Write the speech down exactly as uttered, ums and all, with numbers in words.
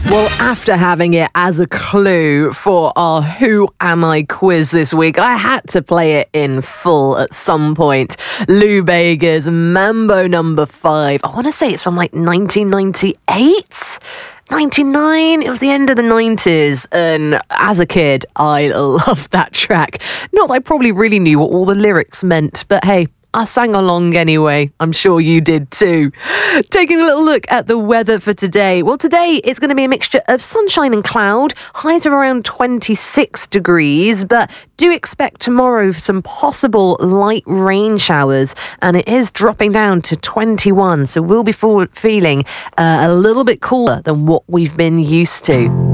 Well, after having it as a clue for our Who Am I quiz this week, I had to play it in full at some point. Lou Bega's Mambo Number Five. I want to say it's from like nineteen ninety-eight? ninety-nine? It was the end of the nineties, and as a kid, I loved that track. Not that I probably really knew what all the lyrics meant, but hey, I sang along anyway. I'm sure you did too. Taking a little look at the weather for today. Well, today it's going to be a mixture of sunshine and cloud, highs of around twenty-six degrees, but do expect tomorrow for some possible light rain showers, and it is dropping down to twenty-one, so we'll be feeling uh, a little bit cooler than what we've been used to.